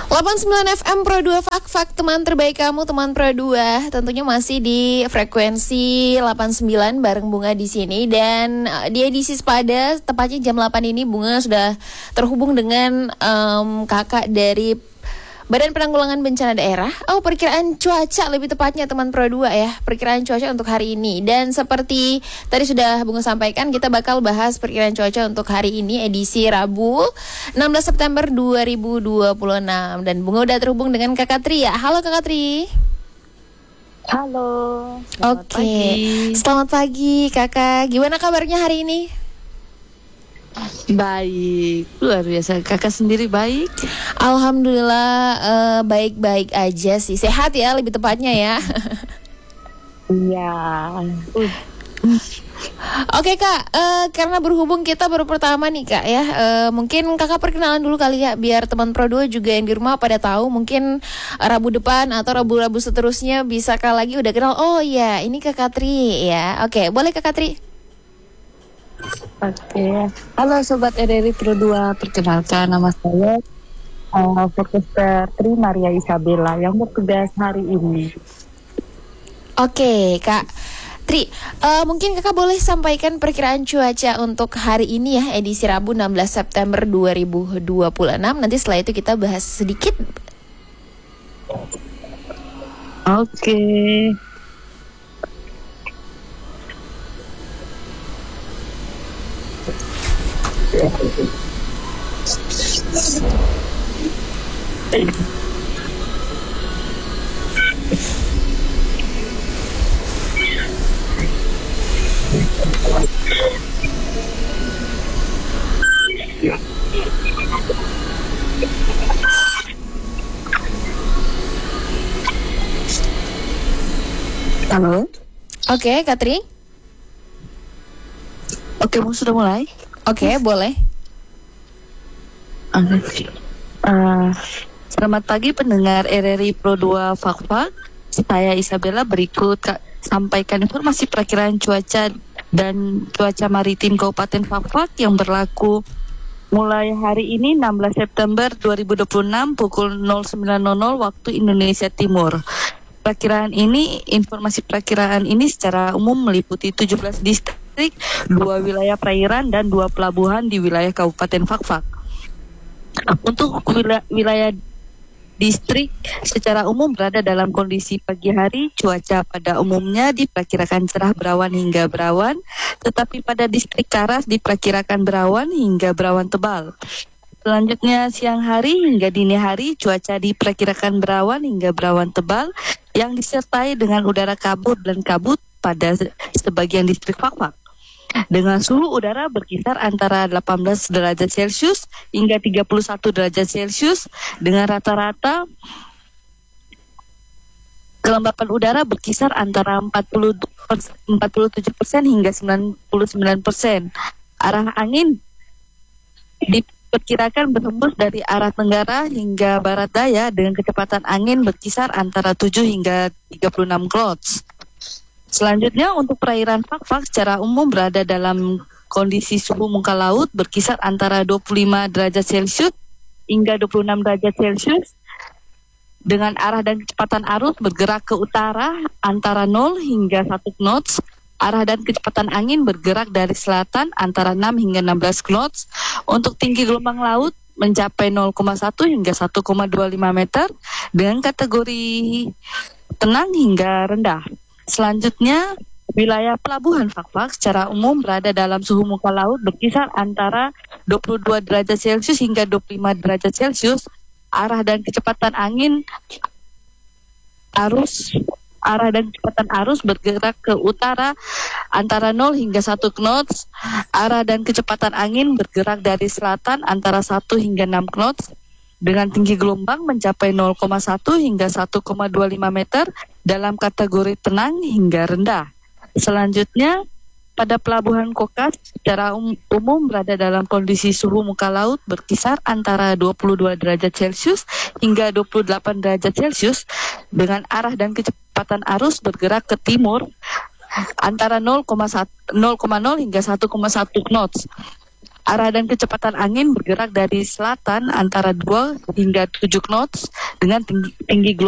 89 FM Pro 2 Fak teman terbaik kamu, teman Pro 2. Tentunya masih di frekuensi 89 bareng Bunga di sini. Dan di edisi Sepada, tepatnya jam 8 ini Bunga sudah terhubung dengan kakak dari Badan Penanggulangan Bencana Daerah. Perkiraan cuaca lebih tepatnya teman Pro 2 ya. Perkiraan cuaca untuk hari ini. Dan seperti tadi sudah Bunga sampaikan, kita bakal bahas perkiraan cuaca untuk hari ini edisi Rabu 16 September 2026. Dan Bunga udah terhubung dengan Kakak Tri ya. Halo Kakak Tri. Halo. Oke. Selamat pagi Kakak. Gimana kabarnya hari ini? Baik, luar biasa. Kakak sendiri baik? Alhamdulillah baik-baik aja sih. Sehat ya lebih tepatnya ya. Iya. Oke Kak, karena berhubung kita baru pertama nih Kak ya, mungkin Kakak perkenalan dulu kali ya, biar teman Pro 2 juga yang di rumah pada tahu. Mungkin Rabu depan atau Rabu-Rabu seterusnya bisa Kak lagi udah kenal. Oh ya, ini Kakak Tri ya. Oke, boleh Kakak Tri? Oke. Halo Sobat RRI Pro 2, perkenalkan nama saya Fokuster Tri Maria Isabella yang bertugas hari ini. Oke Kak Tri, mungkin Kakak boleh sampaikan perkiraan cuaca untuk hari ini ya, edisi Rabu 16 September 2026. Nanti setelah itu kita bahas sedikit. Oke. Halo. Oke Kak Tri. Oke, sudah mulai? Oke, boleh. Selamat pagi pendengar RRI Pro 2 Fak. Saya Isabella, berikut sampaikan informasi perakiraan cuaca dan cuaca maritim Kabupaten Fak yang berlaku mulai hari ini 16 September 2026 pukul 09.00 waktu Indonesia Timur. Informasi perakiraan ini secara umum meliputi 17 distrik, 2 wilayah perairan dan 2 pelabuhan di wilayah Kabupaten Fak. Untuk wilayah distrik secara umum berada dalam kondisi pagi hari, cuaca pada umumnya diperkirakan cerah berawan hingga berawan, tetapi pada distrik Karas diperkirakan berawan hingga berawan tebal. Selanjutnya siang hari hingga dini hari cuaca diperkirakan berawan hingga berawan tebal yang disertai dengan udara kabut dan kabut pada sebagian distrik Fak. Dengan suhu udara berkisar antara 18 derajat Celcius hingga 31 derajat Celcius dengan rata-rata kelembapan udara berkisar antara 47% hingga 99%. Arah angin diperkirakan berhembus dari arah tenggara hingga barat daya dengan kecepatan angin berkisar antara 7 hingga 36 knots. Selanjutnya untuk perairan Fak secara umum berada dalam kondisi suhu muka laut berkisar antara 25 derajat Celcius hingga 26 derajat Celcius dengan arah dan kecepatan arus bergerak ke utara antara 0 hingga 1 knots. Arah dan kecepatan angin bergerak dari selatan antara 6 hingga 16 knots. Untuk tinggi gelombang laut mencapai 0,1 hingga 1,25 meter dengan kategori tenang hingga rendah. Selanjutnya, wilayah pelabuhan Fak secara umum berada dalam suhu muka laut berkisar antara 22 derajat Celcius hingga 25 derajat Celcius. Arah dan kecepatan arus bergerak ke utara antara 0 hingga 1 knots. Arah dan kecepatan angin bergerak dari selatan antara 1 hingga 6 knots dengan tinggi gelombang mencapai 0,1 hingga 1,25 meter dalam kategori tenang hingga rendah. Selanjutnya, pada pelabuhan Kokas secara umum berada dalam kondisi suhu muka laut berkisar antara 22 derajat Celcius hingga 28 derajat Celcius dengan arah dan kecepatan arus bergerak ke timur antara 0,0 hingga 1,1 knots. Arah dan kecepatan angin bergerak dari selatan antara 2 hingga 7 knots dengan tinggi gelombang